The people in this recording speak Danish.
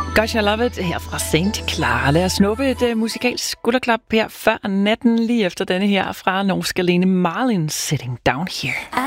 Gosh, I love it her fra St. Clara. Lad os snuppe et musikalsk skulderklap her før natten, lige efter denne her fra norske Lene Marlin, Sitting Down Here.